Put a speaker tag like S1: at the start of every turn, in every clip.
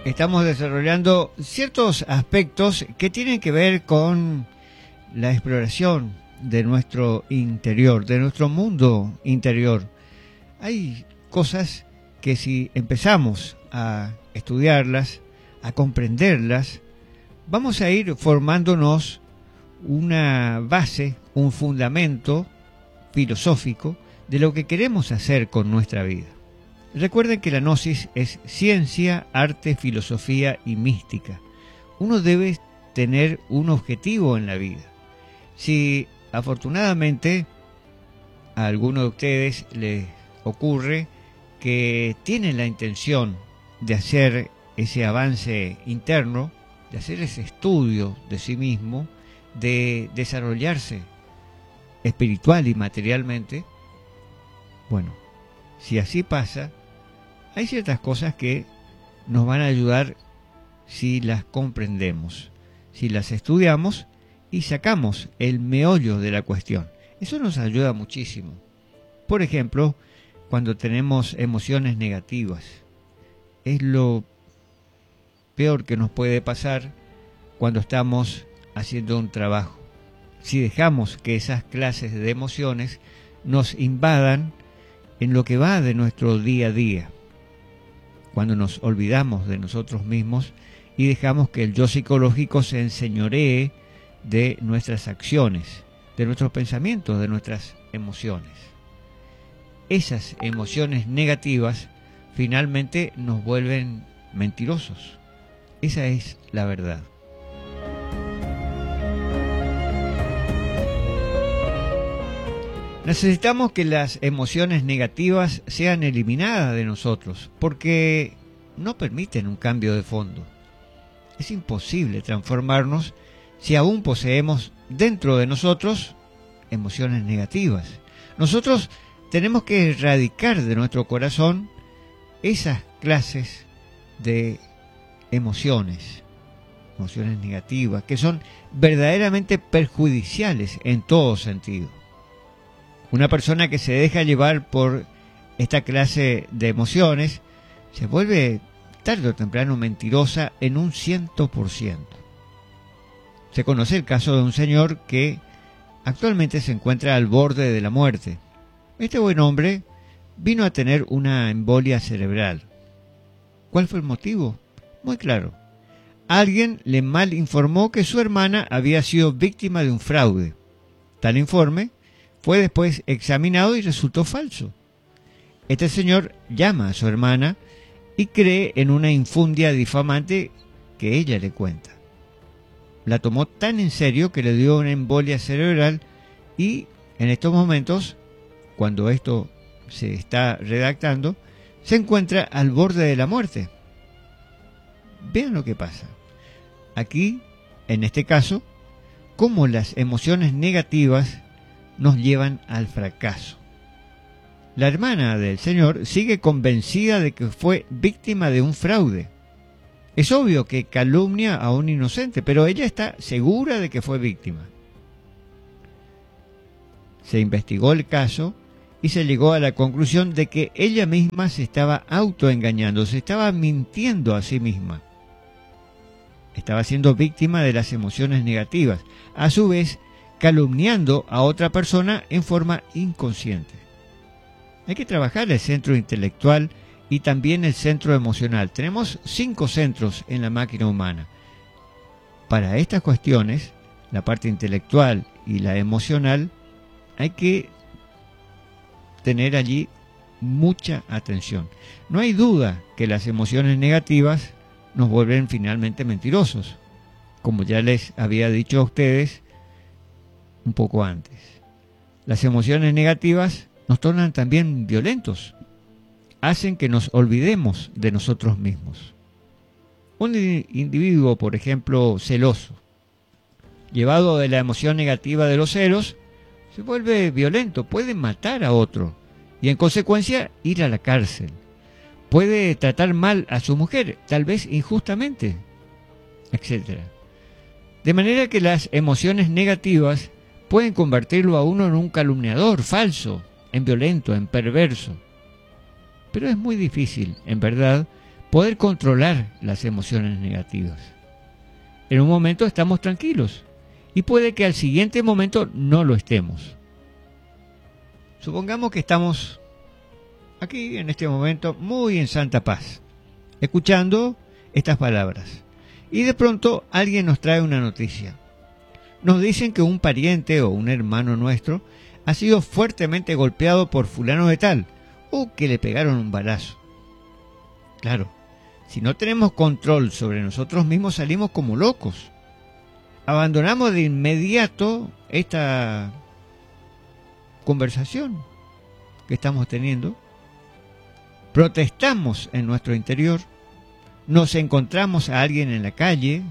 S1: estamos desarrollando ciertos aspectos que tienen que ver con la exploración de nuestro interior, de nuestro mundo interior. Hay cosas que si empezamos a estudiarlas, a comprenderlas, vamos a ir formándonos una base, un fundamento filosófico de lo que queremos hacer con nuestra vida. Recuerden que la gnosis es ciencia, arte, filosofía y mística. Uno debe tener un objetivo en la vida. Si afortunadamente a alguno de ustedes les ocurre que tienen la intención de hacer ese avance interno, de hacer ese estudio de sí mismo, de desarrollarse espiritual y materialmente, bueno, si así pasa, hay ciertas cosas que nos van a ayudar si las comprendemos, si las estudiamos y sacamos el meollo de la cuestión. Eso nos ayuda muchísimo. Por ejemplo, cuando tenemos emociones negativas, es lo peor que nos puede pasar cuando estamos haciendo un trabajo. Si dejamos que esas clases de emociones nos invadan en lo que va de nuestro día a día, cuando nos olvidamos de nosotros mismos y dejamos que el yo psicológico se enseñoree de nuestras acciones, de nuestros pensamientos, de nuestras emociones. Esas emociones negativas finalmente nos vuelven mentirosos. Esa es la verdad. Necesitamos que las emociones negativas sean eliminadas de nosotros, porque no permiten un cambio de fondo. Es imposible transformarnos si aún poseemos dentro de nosotros emociones negativas. Nosotros tenemos que erradicar de nuestro corazón esas clases de emociones negativas, que son verdaderamente perjudiciales en todo sentido. Una persona que se deja llevar por esta clase de emociones se vuelve tarde o temprano mentirosa en un 100%. Se conoce el caso de un señor que actualmente se encuentra al borde de la muerte. Este buen hombre vino a tener una embolia cerebral. ¿Cuál fue el motivo? Muy claro. Alguien le mal informó que su hermana había sido víctima de un fraude. Tal informe fue después examinado y resultó falso. Este señor llama a su hermana y cree en una infundia difamante que ella le cuenta. La tomó tan en serio que le dio una embolia cerebral y en estos momentos, cuando esto se está redactando, se encuentra al borde de la muerte. Vean lo que pasa. Aquí, en este caso, cómo las emociones negativas nos llevan al fracaso. La hermana del señor sigue convencida de que fue víctima de un fraude. Es obvio que calumnia a un inocente, pero ella está segura de que fue víctima. Se investigó el caso y se llegó a la conclusión de que ella misma se estaba autoengañando, se estaba mintiendo a sí misma. Estaba siendo víctima de las emociones negativas, a su vez calumniando a otra persona en forma inconsciente. Hay que trabajar el centro intelectual y también el centro emocional. Tenemos 5 centros en la máquina humana. Para estas cuestiones, la parte intelectual y la emocional, hay que tener allí mucha atención. No hay duda que las emociones negativas nos vuelven finalmente mentirosos, como ya les había dicho a ustedes un poco antes. Las emociones negativas nos tornan también violentos, hacen que nos olvidemos de nosotros mismos. Un individuo, por ejemplo, celoso, llevado de la emoción negativa de los celos, se vuelve violento, puede matar a otro y en consecuencia ir a la cárcel. Puede tratar mal a su mujer, tal vez injustamente, etc. De manera que las emociones negativas pueden convertirlo a uno en un calumniador, falso, en violento, en perverso. Pero es muy difícil, en verdad, poder controlar las emociones negativas. En un momento estamos tranquilos y puede que al siguiente momento no lo estemos. Supongamos que estamos aquí en este momento muy en santa paz, escuchando estas palabras, y de pronto alguien nos trae una noticia. Nos dicen que un pariente o un hermano nuestro ha sido fuertemente golpeado por fulano de tal, o que le pegaron un balazo. Claro, si no tenemos control sobre nosotros mismos salimos como locos. Abandonamos de inmediato esta conversación que estamos teniendo. Protestamos en nuestro interior. Nos encontramos a alguien en la calle,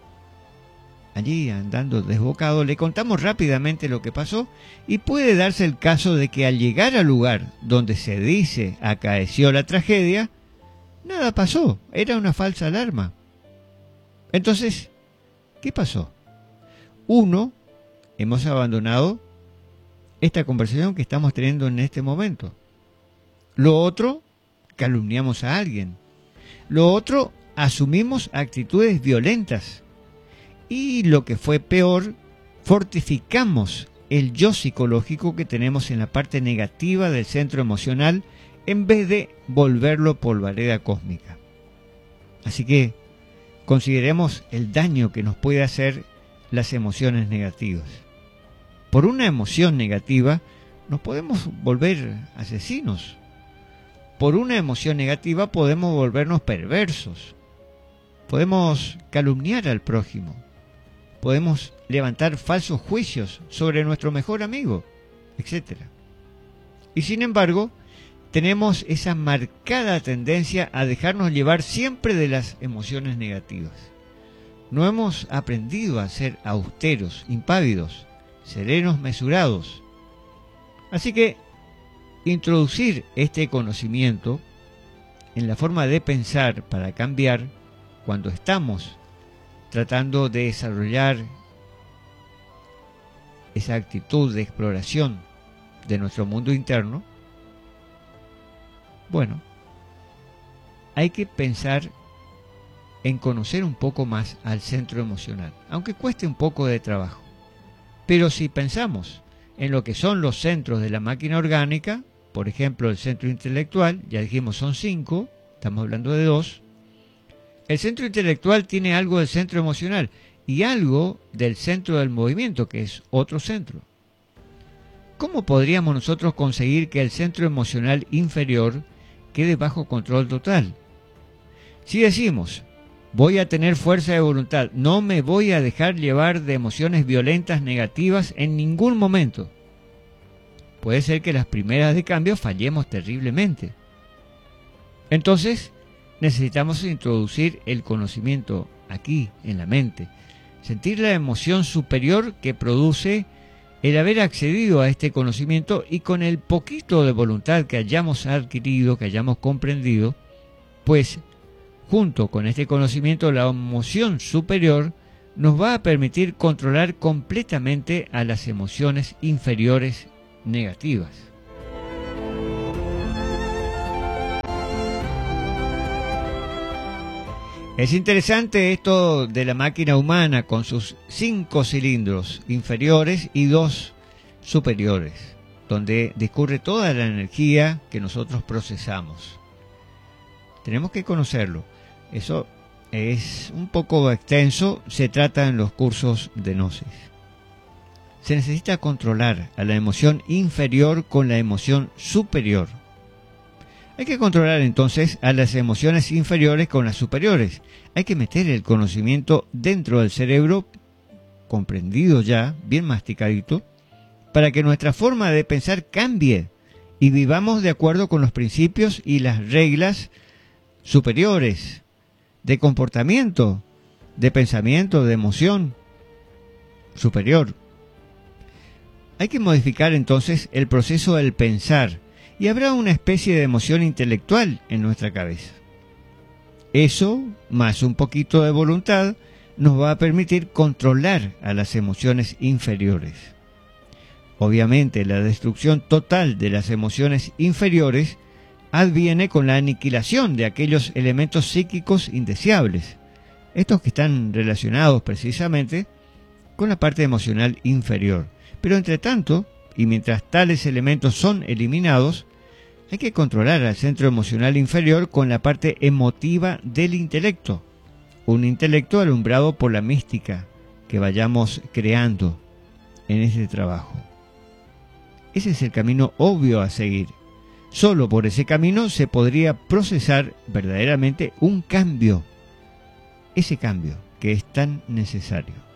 S1: allí andando desbocado, le contamos rápidamente lo que pasó y puede darse el caso de que al llegar al lugar donde se dice acaeció la tragedia, nada pasó, era una falsa alarma. Entonces, ¿qué pasó? Uno, hemos abandonado esta conversación que estamos teniendo en este momento. Lo otro, calumniamos a alguien. Lo otro, asumimos actitudes violentas. Y lo que fue peor, fortificamos el yo psicológico que tenemos en la parte negativa del centro emocional en vez de volverlo polvareda cósmica. Así que consideremos el daño que nos puede hacer las emociones negativas. Por una emoción negativa nos podemos volver asesinos. Por una emoción negativa podemos volvernos perversos. Podemos calumniar al prójimo. Podemos levantar falsos juicios sobre nuestro mejor amigo, etc. Y sin embargo, tenemos esa marcada tendencia a dejarnos llevar siempre de las emociones negativas. No hemos aprendido a ser austeros, impávidos, serenos, mesurados. Así que introducir este conocimiento en la forma de pensar para cambiar cuando estamos tratando de desarrollar esa actitud de exploración de nuestro mundo interno, bueno, hay que pensar en conocer un poco más al centro emocional, aunque cueste un poco de trabajo. Pero si pensamos en lo que son los centros de la máquina orgánica, por ejemplo el centro intelectual, ya dijimos son 5, estamos hablando de 2, el centro intelectual tiene algo del centro emocional y algo del centro del movimiento, que es otro centro. ¿Cómo podríamos nosotros conseguir que el centro emocional inferior quede bajo control total? Si decimos, voy a tener fuerza de voluntad, no me voy a dejar llevar de emociones violentas, negativas en ningún momento, puede ser que las primeras de cambio fallemos terriblemente. Entonces, necesitamos introducir el conocimiento aquí, en la mente, sentir la emoción superior que produce el haber accedido a este conocimiento y con el poquito de voluntad que hayamos adquirido, que hayamos comprendido, pues junto con este conocimiento la emoción superior nos va a permitir controlar completamente a las emociones inferiores negativas. Es interesante esto de la máquina humana con sus 5 cilindros inferiores y 2 superiores, donde discurre toda la energía que nosotros procesamos. Tenemos que conocerlo. Eso es un poco extenso, se trata en los cursos de Gnosis. Se necesita controlar a la emoción inferior con la emoción superior. Hay que controlar entonces a las emociones inferiores con las superiores. Hay que meter el conocimiento dentro del cerebro, comprendido ya, bien masticadito, para que nuestra forma de pensar cambie y vivamos de acuerdo con los principios y las reglas superiores de comportamiento, de pensamiento, de emoción superior. Hay que modificar entonces el proceso del pensar y habrá una especie de emoción intelectual en nuestra cabeza. Eso, más un poquito de voluntad, nos va a permitir controlar a las emociones inferiores. Obviamente, la destrucción total de las emociones inferiores adviene con la aniquilación de aquellos elementos psíquicos indeseables, estos que están relacionados precisamente con la parte emocional inferior. Pero entre tanto, y mientras tales elementos son eliminados, hay que controlar al centro emocional inferior con la parte emotiva del intelecto, un intelecto alumbrado por la mística que vayamos creando en este trabajo. Ese es el camino obvio a seguir. Solo por ese camino se podría procesar verdaderamente un cambio, ese cambio que es tan necesario.